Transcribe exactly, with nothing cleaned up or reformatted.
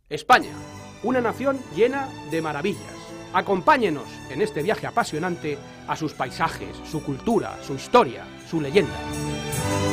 España, una nación llena de maravillas. Acompáñenos en este viaje apasionante a sus paisajes, su cultura, su historia, su leyenda.